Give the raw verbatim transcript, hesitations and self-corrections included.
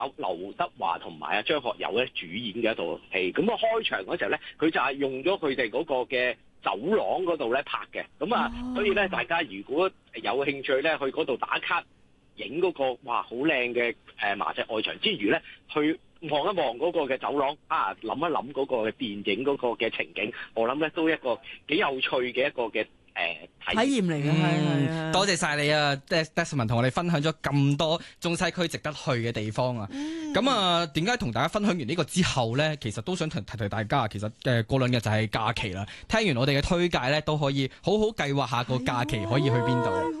劉德華同埋阿張學友咧主演嘅一套戲。咁啊開場嗰時候咧，佢就係用咗佢哋嗰個嘅走廊嗰度咧拍嘅。咁啊，所以咧大家如果有興趣咧去嗰度打卡影嗰個哇好靚嘅誒麻石外牆之餘咧，去望一望嗰個嘅走廊啊，諗一諗嗰個嘅電影嗰個嘅情景，我諗咧都一個幾有趣嘅一個嘅誒、呃、體驗嚟嘅。係、嗯、 多謝晒你啊 Desmond 同我哋分享咗咁多中西區值得去嘅地方啊！咁、嗯、啊，點解同大家分享完呢個之後呢？其實都想提提大家，其實誒過兩日就係假期啦。聽完我哋嘅推介呢，都可以好好計劃下個假期可以去邊度。